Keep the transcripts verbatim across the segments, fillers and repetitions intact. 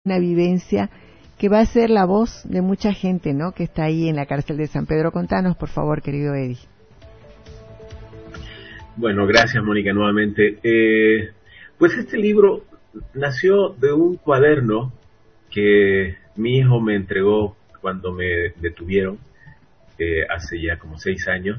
una vivencia que va a ser la voz de mucha gente, ¿no?, que está ahí en la cárcel de San Pedro. Contanos, por favor, querido Eddie. Bueno, gracias, Mónica, nuevamente. Eh, pues este libro nació de un cuaderno que mi hijo me entregó cuando me detuvieron, eh, hace ya como seis años,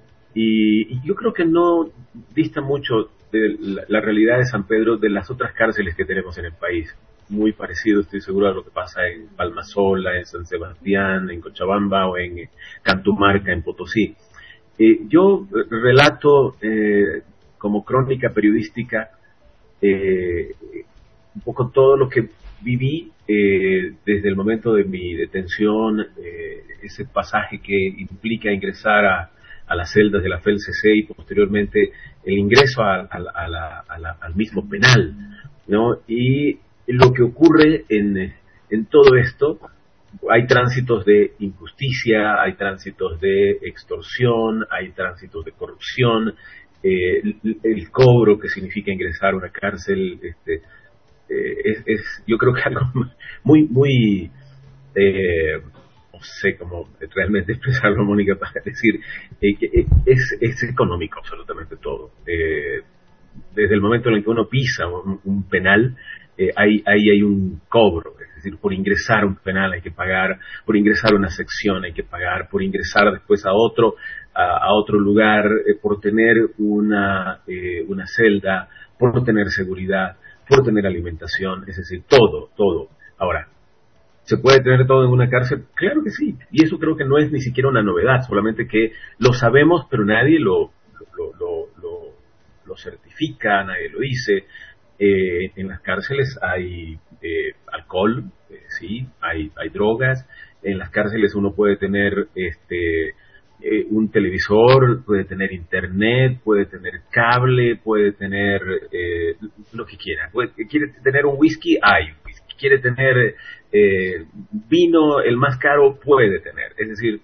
y, y yo creo que no dista mucho de la, la realidad de San Pedro de las otras cárceles que tenemos en el país. Muy parecido, estoy seguro, a lo que pasa en Palmasola, en San Sebastián, en Cochabamba o en Cantumarca, en Potosí. Eh, yo relato eh, como crónica periodística eh, un poco todo lo que viví eh, desde el momento de mi detención, eh, ese pasaje que implica ingresar a, a las celdas de la F E L C C y posteriormente el ingreso a, a, a la, a la, al mismo penal, ¿no? Y lo que ocurre en, en todo esto. Hay tránsitos de injusticia, hay tránsitos de extorsión, hay tránsitos de corrupción, eh, el, el cobro que significa ingresar a una cárcel, este, eh, es, es, yo creo que algo muy, muy, eh, no sé cómo realmente expresarlo, Mónica, para decir, eh, que es, es económico absolutamente todo. Eh, desde el momento en el que uno pisa un, un penal, eh, hay, hay, hay un cobro. Es decir, por ingresar a un penal hay que pagar, por ingresar a una sección hay que pagar, por ingresar después a otro, a, a otro lugar, eh, por tener una, eh, una celda, por tener seguridad, por tener alimentación, es decir, todo, todo. Ahora, ¿se puede tener todo en una cárcel? Claro que sí, y eso creo que no es ni siquiera una novedad, solamente que lo sabemos, pero nadie lo, lo, lo, lo, lo certifica, nadie lo dice. Eh, en las cárceles hay eh, alcohol, eh, sí, hay, hay drogas. En las cárceles uno puede tener este eh, un televisor, puede tener internet, puede tener cable, puede tener eh, lo que quiera. Puede, quiere tener un whisky, hay whisky. Quiere tener eh, vino, el más caro, puede tener. Es decir,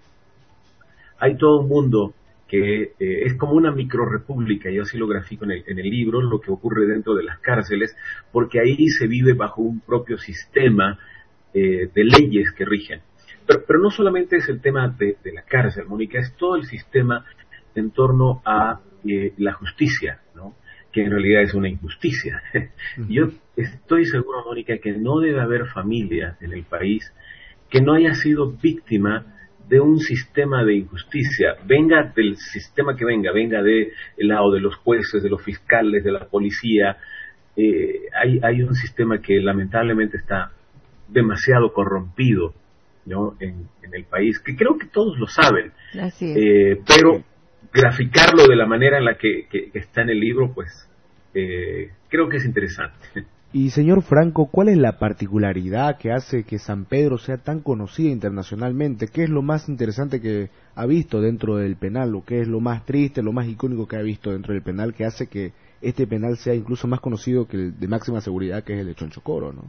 hay todo un mundo que eh, es como una microrepública, yo así lo grafico en el, en el libro, lo que ocurre dentro de las cárceles, porque ahí se vive bajo un propio sistema eh, de leyes que rigen. Pero, pero no solamente es el tema de, de la cárcel, Mónica, es todo el sistema en torno a eh, la justicia, ¿no?, que en realidad es una injusticia. Uh-huh. Yo estoy seguro, Mónica, que no debe haber familia en el país que no haya sido víctima de un sistema de injusticia, venga del sistema que venga, venga del lado de los jueces, de los fiscales, de la policía. Eh, hay, hay un sistema que lamentablemente está demasiado corrompido, ¿no?, en, en el país, que creo que todos lo saben. Así es. Eh, pero graficarlo de la manera en la que, que, que está en el libro, pues eh, creo que es interesante. Y señor Franco, ¿cuál es la particularidad que hace que San Pedro sea tan conocida internacionalmente? ¿Qué es lo más interesante que ha visto dentro del penal? ¿O qué es lo más triste, lo más icónico que ha visto dentro del penal que hace que este penal sea incluso más conocido que el de máxima seguridad, que es el de Chonchocoro, ¿no?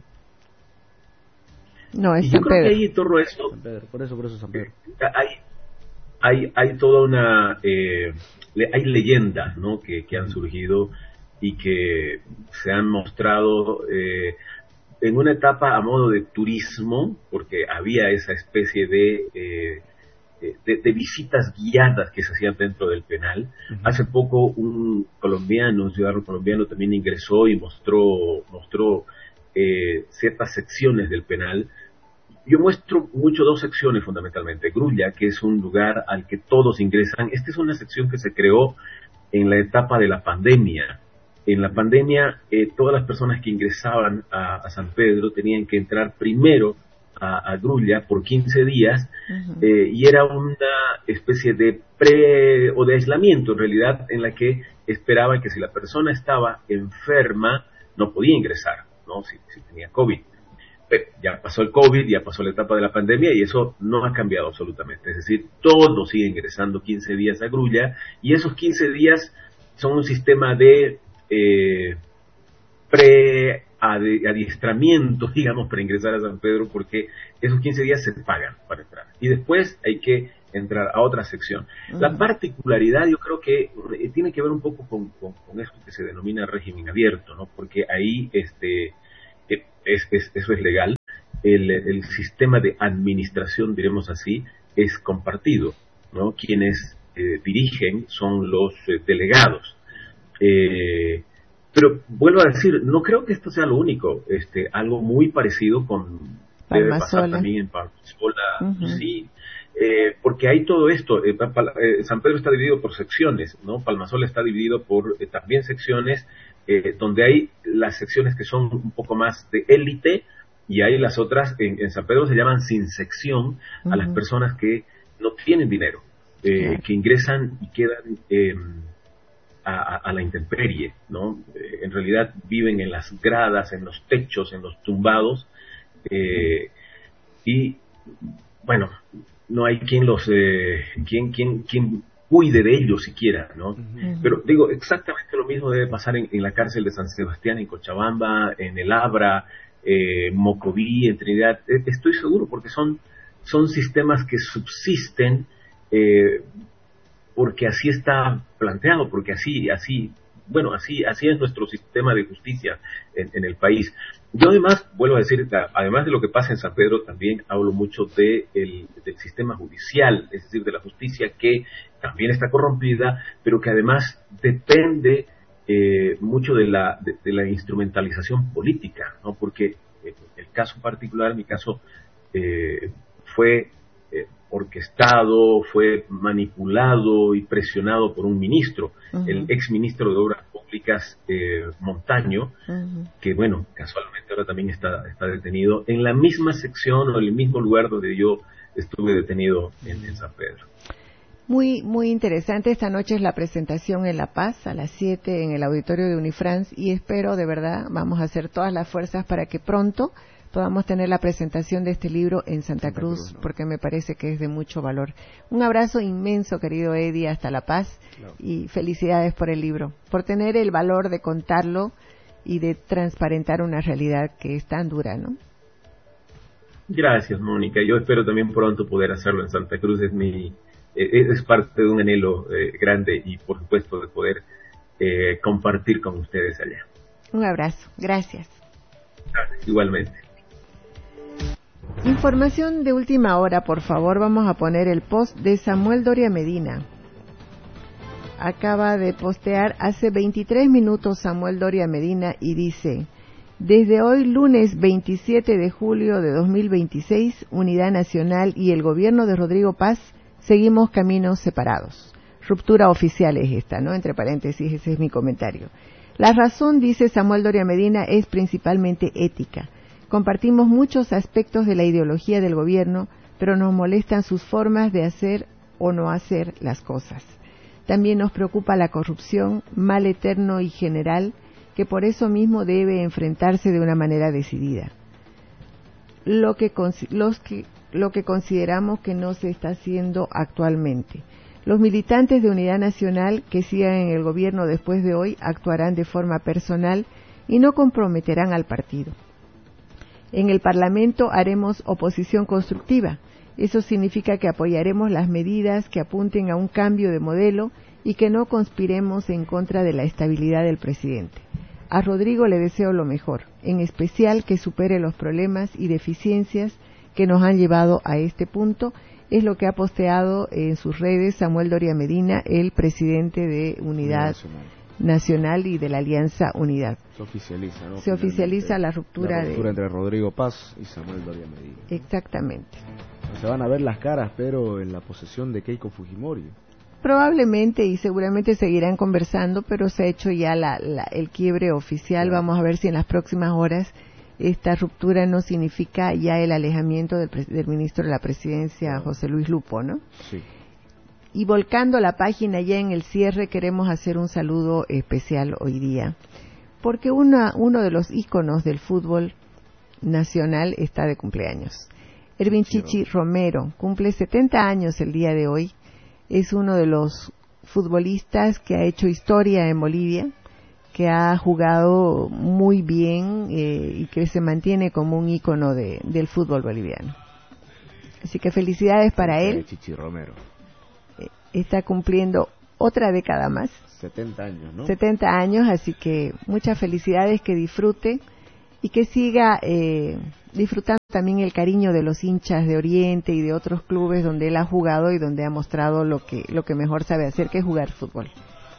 No, es y San yo Pedro. creo que ahí todo esto, San Pedro, por eso, por eso San Pedro. Hay, hay, hay toda una, eh, hay leyendas, ¿no?, que, que han surgido y que se han mostrado eh, en una etapa a modo de turismo, porque había esa especie de, eh, de, de visitas guiadas que se hacían dentro del penal. Uh-huh. Hace poco un colombiano, un ciudadano colombiano también ingresó y mostró, mostró eh, ciertas secciones del penal. Yo muestro mucho dos secciones fundamentalmente. Grulla, que es un lugar al que todos ingresan. Esta es una sección que se creó en la etapa de la pandemia. En la pandemia, eh, todas las personas que ingresaban a, a San Pedro tenían que entrar primero a, a Grulla por quince días, uh-huh. eh, y era una especie de pre o de aislamiento en realidad, en la que esperaban que si la persona estaba enferma no podía ingresar, ¿no?, si, si tenía COVID. Pero ya pasó el COVID, ya pasó la etapa de la pandemia y eso no ha cambiado absolutamente. Es decir, todos siguen ingresando quince días a Grulla y esos quince días son un sistema de Eh, pre-adiestramiento, digamos, para ingresar a San Pedro, porque esos quince días se pagan para entrar y después hay que entrar a otra sección. Uh-huh. La particularidad, yo creo que eh, tiene que ver un poco con, con, con esto que se denomina régimen abierto, ¿no?, porque ahí este eh, es, es, eso es legal. el, el sistema de administración, diremos así, es compartido, ¿no? Quienes eh, dirigen son los eh, delegados. Eh, pero vuelvo a decir, no creo que esto sea lo único. Este, algo muy parecido con debe pasar también en Palmasola, uh-huh. sí, eh, porque hay todo esto. Eh, eh, San Pedro está dividido por secciones, ¿no? Palmasola está dividido por eh, también secciones, eh, donde hay las secciones que son un poco más de élite y hay las otras. En, en San Pedro se llaman sin sección uh-huh. a las personas que no tienen dinero, eh, yeah. que ingresan y quedan eh, a, a la intemperie, ¿no? Eh, en realidad viven en las gradas, en los techos, en los tumbados, eh, y bueno, no hay quien los eh, quien quien quien cuide de ellos siquiera, ¿no? Uh-huh. Pero digo, exactamente lo mismo debe pasar en, en la cárcel de San Sebastián, en Cochabamba, en El Abra, eh, Mocoví, en Trinidad. Eh, estoy seguro, porque son son sistemas que subsisten eh, porque así está planteado, porque así, así, bueno, así, así es nuestro sistema de justicia en, en el país. Yo además, vuelvo a decir, además de lo que pasa en San Pedro, también hablo mucho de el, del sistema judicial, es decir, de la justicia que también está corrompida, pero que además depende eh, mucho de la, de, de la instrumentalización política, ¿no? Porque eh, el caso particular, mi caso, eh, fue eh, orquestado, fue manipulado y presionado por un ministro, uh-huh. el ex ministro de Obras Públicas, eh, Montaño, uh-huh. que bueno, casualmente ahora también está, está detenido en la misma sección o en el mismo lugar donde yo estuve detenido en, en San Pedro. Muy, muy interesante. Esta noche es la presentación en La Paz a las siete en el auditorio de Unifrance y espero, de verdad, vamos a hacer todas las fuerzas para que pronto podamos tener la presentación de este libro en Santa, Santa Cruz, Cruz ¿no? porque me parece que es de mucho valor. Un abrazo inmenso, querido Eddie, hasta La Paz, claro. y felicidades por el libro, por tener el valor de contarlo y de transparentar una realidad que es tan dura, ¿no? Gracias, Mónica. Yo espero también pronto poder hacerlo en Santa Cruz. Es mi eh, es parte de un anhelo eh, grande y, por supuesto, de poder eh, compartir con ustedes allá. Un abrazo. Gracias. Gracias. Igualmente. Información de última hora, por favor. Vamos a poner el post de Samuel Doria Medina. Acaba de postear hace veintitrés minutos Samuel Doria Medina y dice: desde hoy, lunes veintisiete de julio de dos mil veintiséis, Unidad Nacional y el gobierno de Rodrigo Paz seguimos caminos separados. Ruptura oficial es esta, ¿no? Entre paréntesis, ese es mi comentario. La razón, dice Samuel Doria Medina, es principalmente ética. Compartimos muchos aspectos de la ideología del gobierno, pero nos molestan sus formas de hacer o no hacer las cosas. También nos preocupa la corrupción, mal eterno y general, que por eso mismo debe enfrentarse de una manera decidida. Lo que, los que, lo que consideramos que no se está haciendo actualmente. Los militantes de Unidad Nacional que sigan en el gobierno después de hoy actuarán de forma personal y no comprometerán al partido. En el Parlamento haremos oposición constructiva. Eso significa que apoyaremos las medidas que apunten a un cambio de modelo y que no conspiremos en contra de la estabilidad del presidente. A Rodrigo le deseo lo mejor, en especial que supere los problemas y deficiencias que nos han llevado a este punto. Es lo que ha posteado en sus redes Samuel Doria Medina, el presidente de Unidad Nacional, Nacional y de la Alianza Unidad. Se oficializa, ¿no? Se oficializa la ruptura, la ruptura de... entre Rodrigo Paz y Samuel Doria Medina. Exactamente. Se van a ver las caras, pero en la posesión de Keiko Fujimori. Probablemente y seguramente seguirán conversando, pero se ha hecho ya la, la, el quiebre oficial. Claro. Vamos a ver si en las próximas horas esta ruptura no significa ya el alejamiento del, del ministro de la Presidencia, claro. José Luis Lupo, ¿no? Sí. Y volcando la página ya en el cierre, queremos hacer un saludo especial hoy día, porque una, uno de los íconos del fútbol nacional está de cumpleaños. Ervin Chichi Romero cumple setenta años el día de hoy. Es uno de los futbolistas que ha hecho historia en Bolivia, que ha jugado muy bien eh, y que se mantiene como un ícono de, del fútbol boliviano. Así que felicidades para él. Chichi Romero. Eh, está cumpliendo otra década más. setenta años, ¿no? setenta años, así que muchas felicidades, que disfrute y que siga eh, disfrutando también el cariño de los hinchas de Oriente y de otros clubes donde él ha jugado y donde ha mostrado lo que, lo que mejor sabe hacer, que es jugar fútbol.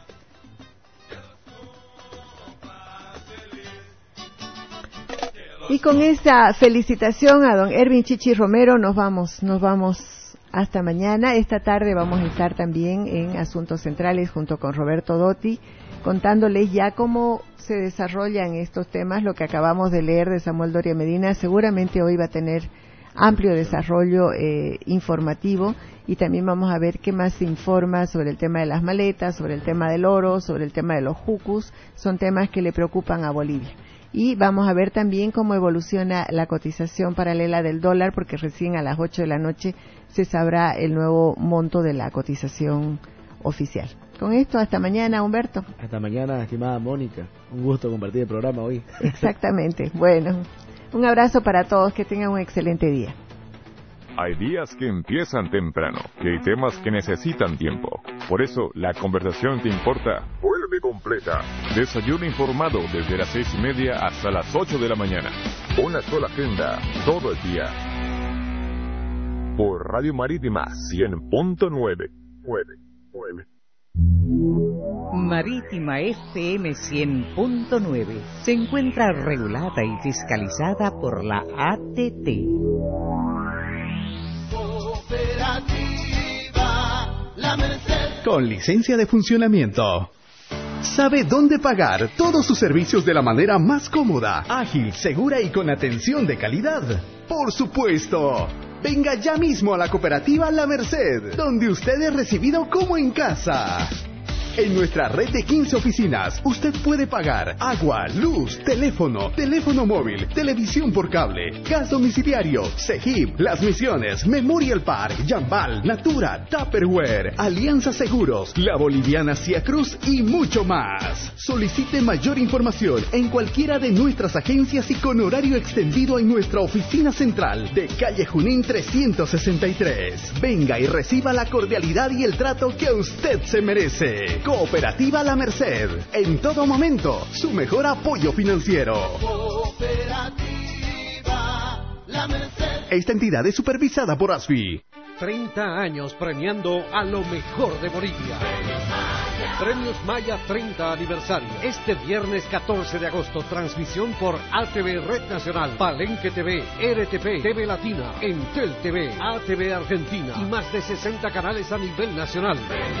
Y con esa felicitación a don Erwin Chichi Romero nos vamos, nos vamos hasta mañana. Esta tarde vamos a estar también en Asuntos Centrales junto con Roberto Dotti, contándoles ya cómo se desarrollan estos temas, lo que acabamos de leer de Samuel Doria Medina. Seguramente hoy va a tener amplio desarrollo eh, informativo, y también vamos a ver qué más se informa sobre el tema de las maletas, sobre el tema del oro, sobre el tema de los jucus. Son temas que le preocupan a Bolivia. Y vamos a ver también cómo evoluciona la cotización paralela del dólar, porque recién a las ocho de la noche se sabrá el nuevo monto de la cotización oficial. Con esto, hasta mañana, Humberto. Hasta mañana, estimada Mónica. Un gusto compartir el programa hoy. Exactamente. Bueno, un abrazo para todos. Que tengan un excelente día. Hay días que empiezan temprano y hay temas que necesitan tiempo. Por eso, la conversación que importa vuelve completa. Desayuno informado desde las seis y media hasta las ocho de la mañana. Una sola agenda, todo el día. Por Radio Marítima cien punto nueve. Marítima F M cien punto nueve se encuentra regulada y fiscalizada por la A T T. Con licencia de funcionamiento. Sabe dónde pagar todos sus servicios de la manera más cómoda, ágil, segura y con atención de calidad. Por supuesto. Venga ya mismo a la cooperativa La Merced, donde usted es recibido como en casa. En nuestra red de quince oficinas, usted puede pagar agua, luz, teléfono, teléfono móvil, televisión por cable, gas domiciliario, Cegip, Las Misiones, Memorial Park, Yambal, Natura, Tupperware, Alianza Seguros, La Boliviana Cia Cruz y mucho más. Solicite mayor información en cualquiera de nuestras agencias y con horario extendido en nuestra oficina central de calle Junín trescientos sesenta y tres. Venga y reciba la cordialidad y el trato que usted se merece. Cooperativa La Merced, en todo momento, su mejor apoyo financiero. Cooperativa La Merced. Esta entidad es supervisada por A S F I. treinta años premiando a lo mejor de Bolivia. Premios Maya treinta aniversario. Este viernes catorce de agosto, transmisión por A T V Red Nacional, Palenque T V, R T P, T V Latina, Entel T V, A T V Argentina y más de sesenta canales a nivel nacional.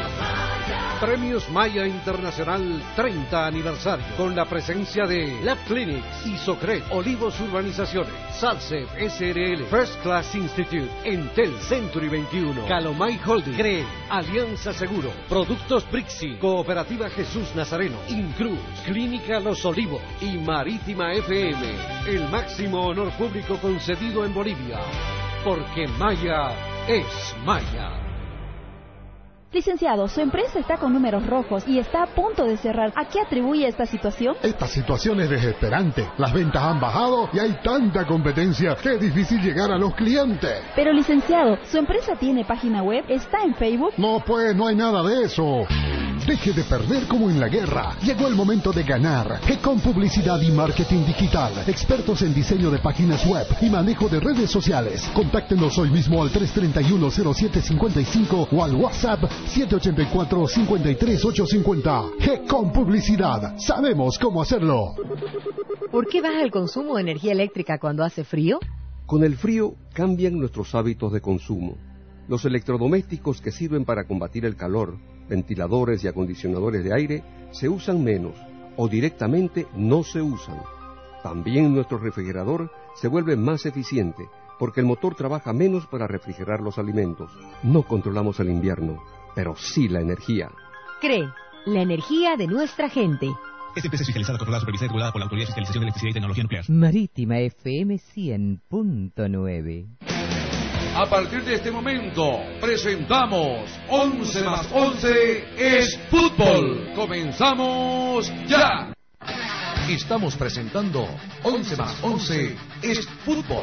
Premios Maya Internacional treinta aniversario, con la presencia de Lab Clinics, Isocred, Olivos Urbanizaciones, Salsef S R L, First Class Institute, Entel Century veintiuno, Calomay Holding, CRE, Alianza Seguro, Productos Brixi, Cooperativa Jesús Nazareno, Incruz, Clínica Los Olivos y Marítima F M, el máximo honor público concedido en Bolivia, porque Maya es Maya. Licenciado, su empresa está con números rojos y está a punto de cerrar. ¿A qué atribuye esta situación? Esta situación es desesperante. Las ventas han bajado y hay tanta competencia que es difícil llegar a los clientes. Pero, licenciado, ¿su empresa tiene página web? ¿Está en Facebook? No, pues, no hay nada de eso. Deje de perder como en la guerra. Llegó el momento de ganar. G-Com Publicidad y Marketing Digital. Expertos en diseño de páginas web y manejo de redes sociales. Contáctenos hoy mismo al tres tres uno cero siete cinco cinco o al WhatsApp siete ocho cuatro cinco tres ocho cinco cero. G-Com Publicidad. Sabemos cómo hacerlo. ¿Por qué baja el consumo de energía eléctrica cuando hace frío? Con el frío cambian nuestros hábitos de consumo. Los electrodomésticos que sirven para combatir el calor, ventiladores y acondicionadores de aire, se usan menos o directamente no se usan. También nuestro refrigerador se vuelve más eficiente porque el motor trabaja menos para refrigerar los alimentos. No controlamos el invierno, pero sí la energía. CRE, la energía de nuestra gente. Esta empresa es fiscalizada, controlada, supervisada y regulada por la Autoridad de Fiscalización de Electricidad y Tecnología Nuclear. Marítima F M cien punto nueve. A partir de este momento, presentamos once más once es fútbol. Comenzamos ya. Estamos presentando once más once es fútbol.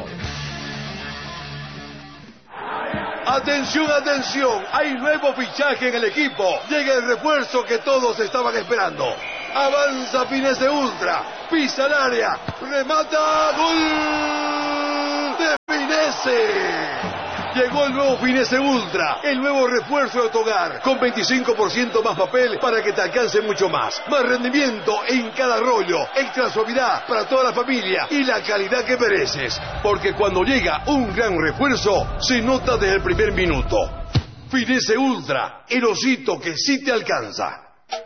Atención, atención, hay nuevo fichaje en el equipo. Llega el refuerzo que todos estaban esperando. Avanza Finese Ultra. pisa el área, remata, gol de Finesse. Llegó el nuevo Finesse Ultra, el nuevo refuerzo de tu hogar, con veinticinco por ciento más papel para que te alcance mucho más. Más rendimiento en cada rollo, extra suavidad para toda la familia y la calidad que mereces. Porque cuando llega un gran refuerzo, se nota desde el primer minuto. Finesse Ultra, el osito que sí te alcanza.